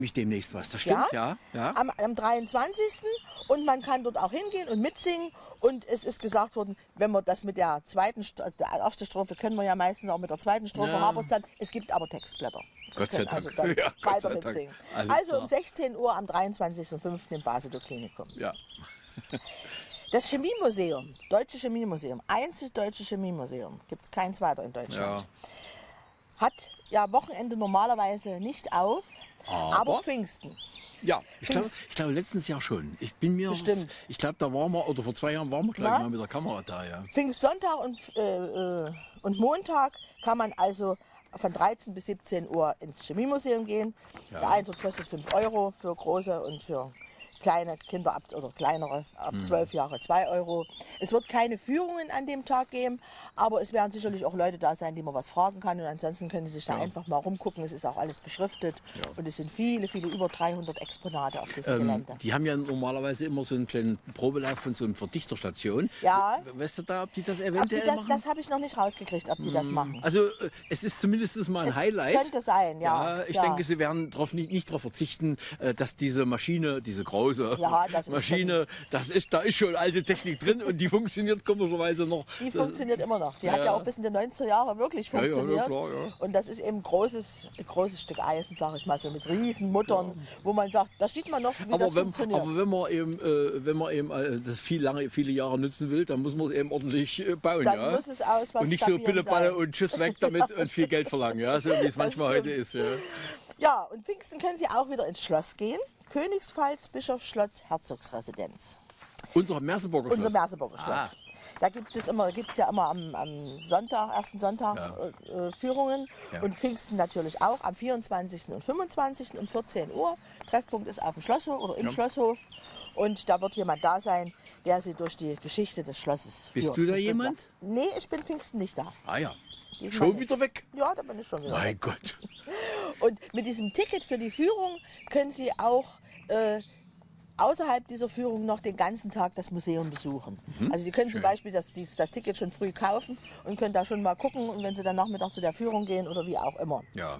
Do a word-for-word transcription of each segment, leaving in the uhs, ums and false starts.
mich demnächst was, das stimmt, ja. ja. ja. Am, am dreiundzwanzigsten Und man kann dort auch hingehen und mitsingen. Und es ist gesagt worden, wenn wir das mit der zweiten, also der ersten Strophe können wir ja meistens auch mit der zweiten Strophe, Ja. hapert es dann. Es gibt aber Textblätter. Gott sei Dank. Also dann Ja, Gott weiter sei Dank. mitsingen. Alles Also klar. um sechzehn Uhr am dreiundzwanzigsten fünften im Basedow Klinikum. Ja. Das Chemiemuseum, Deutsche Chemiemuseum, einzig deutsche Chemiemuseum, gibt es keins weiter in Deutschland, Ja. hat ja Wochenende normalerweise nicht auf, aber, Aber? Pfingsten. Ja, ich glaube, Pfingst- ich glaube letztes Jahr schon. Ich bin mir, Bestimmt. ich glaube, da waren wir, oder vor zwei Jahren waren wir gleich Na? mal mit der Kamera da, ja. Pfingstsonntag und, äh, äh, und Montag kann man also von dreizehn bis siebzehn Uhr ins Chemiemuseum gehen. Ja. Der Eintritt kostet fünf Euro für große und für kleine Kinder ab oder kleinere ab Mhm. zwölf Jahre zwei Euro. Es wird keine Führungen an dem Tag geben, aber es werden sicherlich auch Leute da sein, die man was fragen kann. Und ansonsten können Sie sich da Ja. einfach mal rumgucken. Es ist auch alles beschriftet Ja. und es sind viele, viele, über dreihundert Exponate auf diesem Ähm, Gelände. die haben ja normalerweise immer so einen kleinen Probelauf von so einer Verdichterstation. Ja. Weißt du da, ob die das Ob die eventuell das machen? das habe ich noch nicht rausgekriegt, ob die das machen. Also äh, es ist zumindest mal ein Es Highlight. könnte sein, ja. ich ja. denke, sie werden drauf, nicht, nicht darauf verzichten, äh, dass diese Maschine, diese große Ja, das ist Maschine, das ist, da ist schon alte Technik drin und die funktioniert komischerweise noch. Die funktioniert immer noch. Die Ja, hat ja ja. auch bis in die neunziger Jahre wirklich Ja, ja, ja, funktioniert. klar, ja. Und das ist eben ein großes, ein großes Stück Eisen, sage ich mal, so mit riesen Muttern, wo man sagt, das sieht man noch, wie Aber das wenn, funktioniert. aber wenn man eben, äh, wenn man eben äh, das viel lange, viele Jahre nutzen will, dann muss man es eben ordentlich äh, bauen. Dann ja? muss es aus was Und nicht so Stabilem Pillepalle sein. und Tschüss weg damit und viel Geld verlangen, ja? So wie es manchmal stimmt. heute ist. Ja. Ja, und Pfingsten können Sie auch wieder ins Schloss gehen. Königspfalz, Bischofsschloss, Herzogsresidenz. Unser Merseburger Schloss. Unser Merseburger Schloss. Ah. Da gibt es immer, gibt's ja immer am, am Sonntag, ersten Sonntag Ja. äh, äh, Führungen Ja. und Pfingsten natürlich auch am vierundzwanzigsten und fünfundzwanzigsten um vierzehn Uhr. Treffpunkt ist auf dem Schlosshof oder im Ja. Schlosshof und da wird jemand da sein, der Sie durch die Geschichte des Schlosses Bist führt. du da Bestimmt, jemand? ja. Nee, ich bin Pfingsten nicht da. Ah ja. Diesmal Schon nicht. wieder weg? Ja, da bin ich schon wieder. Mein Gott. Und mit diesem Ticket für die Führung können Sie auch äh, außerhalb dieser Führung noch den ganzen Tag das Museum besuchen. Also Sie können schön. zum Beispiel das, dies- das Ticket schon früh kaufen und können da schon mal gucken und wenn Sie dann Nachmittag zu der Führung gehen oder wie auch immer. Ja.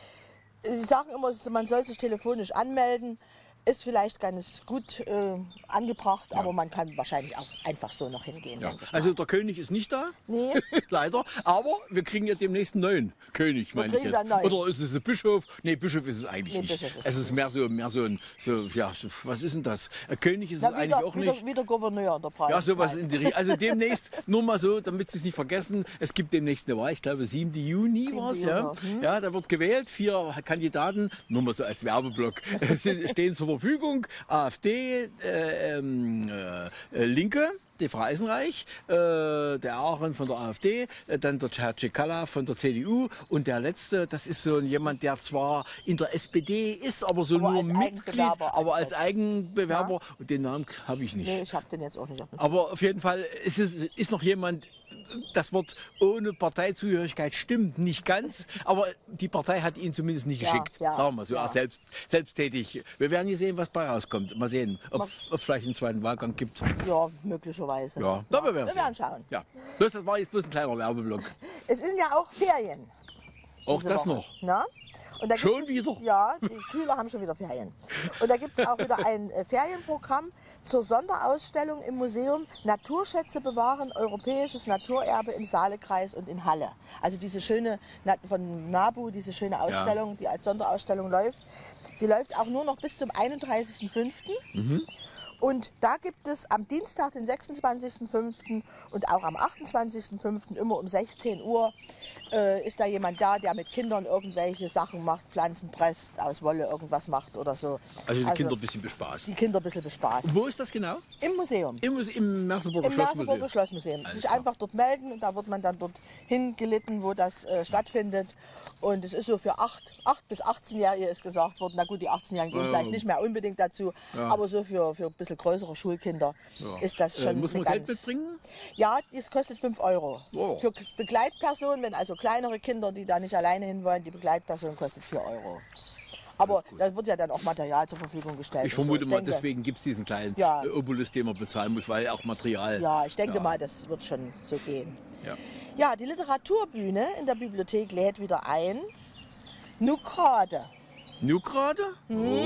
Sie sagen immer, man soll sich telefonisch anmelden. Ist vielleicht ganz gut äh, angebracht, aber man kann wahrscheinlich auch einfach so noch hingehen. Ja. denke ich mal. Also der König ist nicht da, Nee. leider. Aber wir kriegen ja demnächst einen neuen König, meine ich kriegen jetzt. dann einen neuen. Oder ist es ein Bischof? Nee, Bischof ist es eigentlich Nee, nicht. Bischof ist Es es ist mehr so, mehr so ein, so, ja, so, was ist denn das? Ein König ist Na, es eigentlich wieder, auch wieder, nicht. wieder Gouverneur der Preis. Ja, sowas in die Richtung. Also demnächst, nur mal so, damit Sie es nicht vergessen, es gibt demnächst eine Wahl, ich glaube siebten Juni war es, ja. Juni, hm. Ja, da wird gewählt, vier Kandidaten, nur mal so als Werbeblock, sind- stehen zur Verfügung. AfD, äh, ähm, äh, Linke, die Frau Eisenreich, äh, der Aaron von der AfD, äh, dann der Herr Cicala von der C D U und der letzte, das ist so jemand, der zwar in der S P D ist, aber so Aber nur als Mitglied, Eigenbewerber aber als antritt. Eigenbewerber und den Namen habe ich nicht. Nee, ich habe den jetzt auch nicht auf dem Aber auf jeden Fall ist es ist noch jemand, das Wort ohne Parteizugehörigkeit stimmt nicht ganz, aber die Partei hat ihn zumindest nicht Ja, geschickt. ja, Sagen wir mal so, ja. auch selbst, selbsttätig. Wir werden hier sehen, was bei rauskommt. Mal sehen, ob Mal- es vielleicht einen zweiten Wahlgang gibt. Ja, möglicherweise. Ja, da wir werden wir sehen. werden schauen. Ja, bloß, das war jetzt bloß ein kleiner Werbeblock. Es sind ja auch Ferien. Auch diese das Woche, noch. Na? Und da Schon gibt es, wieder? Ja, die Schüler haben schon wieder Ferien. Und da gibt es auch wieder ein äh, Ferienprogramm zur Sonderausstellung im Museum Naturschätze bewahren, europäisches Naturerbe im Saalekreis und in Halle. Also diese schöne, Na- von NABU, diese schöne Ausstellung, die als Sonderausstellung läuft. Sie läuft auch nur noch bis zum einunddreißigsten fünften Und da gibt es am Dienstag, den sechsundzwanzigsten fünften und auch am achtundzwanzigsten fünften immer um sechzehn Uhr äh, ist da jemand da, der mit Kindern irgendwelche Sachen macht, Pflanzen presst, aus Wolle irgendwas macht oder so. Also die Kinder ein bisschen bespaßt. Die Kinder ein bisschen bespaßt. Wo ist das genau? Im Museum. Im, Muse- im Merseburger Im Schlossmuseum. Merseburger Schlossmuseum. Alles Sich klar. einfach dort melden und da wird man dann dort hingelitten, wo das äh, stattfindet. Und es ist so für acht bis achtzehnjährige ist gesagt worden. Na gut, die achtzehnjährigen gehen Ja. vielleicht nicht mehr unbedingt dazu, Ja. aber so für, für ein bisschen größere Schulkinder Ja. ist das schon Äh, muss man eine Geld ganz- mitbringen? Ja, das kostet fünf Euro. Oh. Für Begleitpersonen, wenn also kleinere Kinder, die da nicht alleine hinwollen, die Begleitperson kostet vier Euro. Aber da wird ja dann auch Material zur Verfügung gestellt. Ich und so. vermute mal, denke, deswegen gibt es diesen kleinen Ja. äh, Obolus, den man bezahlen muss, weil auch Material. Ja, ich denke Ja. mal, das wird schon so gehen. Ja. Ja, die Literaturbühne in der Bibliothek lädt wieder ein. Nur gerade. Nu gerade?